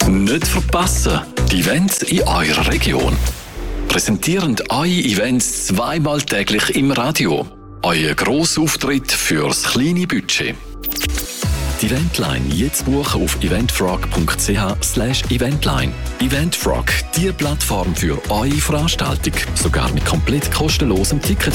Nicht verpassen, die Events in eurer Region. Präsentieren eure Events zweimal täglich im Radio. Euer Grossauftritt fürs kleine Budget. Die Eventline jetzt buchen auf eventfrog.ch/eventline. Eventfrog, die Plattform für eure Veranstaltung. Sogar mit komplett kostenlosem Ticket.